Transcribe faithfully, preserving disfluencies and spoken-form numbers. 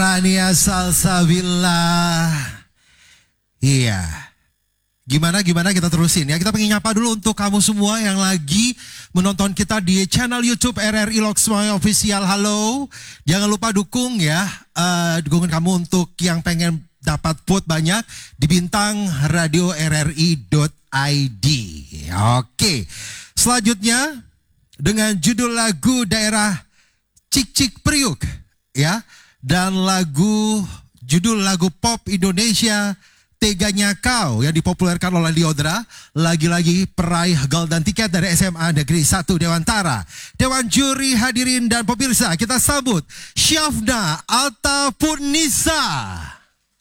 Rania Salsabila. Iya. Gimana, gimana kita terusin ya. Kita pengen nyapa dulu untuk kamu semua yang lagi menonton kita di channel YouTube R R I Loksmawe Official. Halo. Jangan lupa dukung ya. Uh, dukungan kamu untuk yang pengen dapat vote banyak di bintang radio R R I dot I D. Oke. Selanjutnya dengan judul lagu daerah Cik Cik Priuk ya. Dan lagu judul lagu pop Indonesia Teganya Kau yang dipopulerkan oleh Liodra. Lagi-lagi peraih golden tiket dari S M A Negeri satu Dewantara. Dewan juri hadirin dan pemirsa, kita sambut Syafna Alta Purnisa.